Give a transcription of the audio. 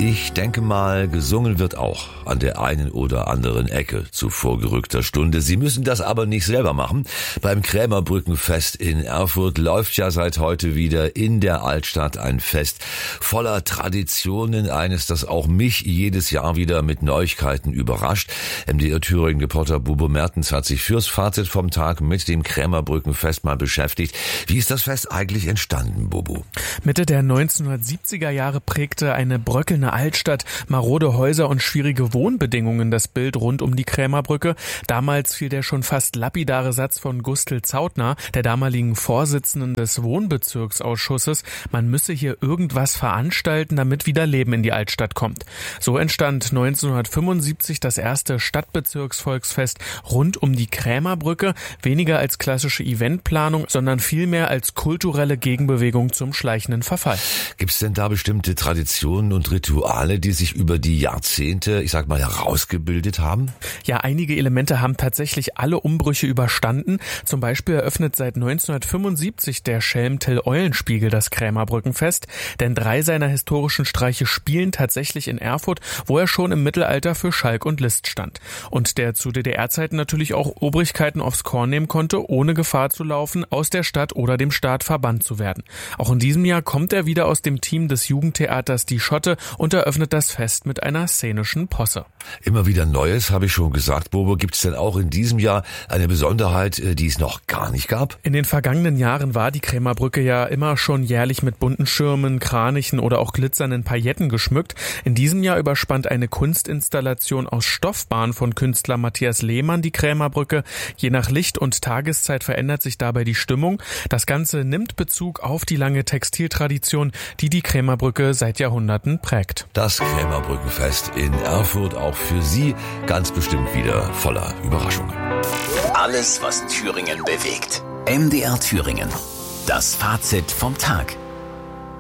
Ich denke mal, gesungen wird auch an der einen oder anderen Ecke zu vorgerückter Stunde. Sie müssen das aber nicht selber machen. Beim Krämerbrückenfest in Erfurt läuft ja seit heute wieder in der Altstadt ein Fest voller Traditionen. Eines, das auch mich jedes Jahr wieder mit Neuigkeiten überrascht. MDR Thüringen-Reporter Bobo Mertens hat sich fürs Fazit vom Tag mit dem Krämerbrückenfest mal beschäftigt. Wie ist das Fest eigentlich entstanden, Bobo? Mitte der 1970er Jahre prägte eine bröckelnde Altstadt, marode Häuser und schwierige Wohnbedingungen das Bild rund um die Krämerbrücke. Damals fiel der schon fast lapidare Satz von Gustl Zautner, der damaligen Vorsitzenden des Wohnbezirksausschusses, man müsse hier irgendwas veranstalten, damit wieder Leben in die Altstadt kommt. So entstand 1975 das erste Stadtbezirksvolksfest rund um die Krämerbrücke, weniger als klassische Eventplanung, sondern vielmehr als kulturelle Gegenbewegung zum schleichenden Verfall. Gibt's denn da bestimmte Traditionen und Rituale, die sich über die Jahrzehnte, herausgebildet haben? Ja, einige Elemente haben tatsächlich alle Umbrüche überstanden. Zum Beispiel eröffnet seit 1975 der Schelm Till Eulenspiegel das Krämerbrückenfest, denn 3 seiner historischen Streiche spielen tatsächlich in Erfurt, wo er schon im Mittelalter für Schalk und List stand. Und der zu DDR-Zeiten natürlich auch Obrigkeiten aufs Korn nehmen konnte, ohne Gefahr zu laufen, aus der Stadt oder dem Staat verbannt zu werden. Auch in diesem Jahr kommt er wieder aus dem Team des Jugendtheaters Die Schotte und eröffnet das Fest mit einer szenischen Posse. Immer wieder Neues, habe ich schon gesagt, Bobo. Gibt es denn auch in diesem Jahr eine Besonderheit, die es noch gar nicht gab? In den vergangenen Jahren war die Krämerbrücke ja immer schon jährlich mit bunten Schirmen, Kranichen oder auch glitzernden Pailletten geschmückt. In diesem Jahr überspannt eine Kunstinstallation aus Stoffbahn von Künstler Matthias Lehmann die Krämerbrücke. Je nach Licht und Tageszeit verändert sich dabei die Stimmung. Das Ganze nimmt Bezug auf die lange Textiltradition, die die Krämerbrücke seit Jahrhunderten prägt. Das Krämerbrückenfest in Erfurt auch für Sie ganz bestimmt wieder voller Überraschungen. Alles, was Thüringen bewegt. MDR Thüringen. Das Fazit vom Tag.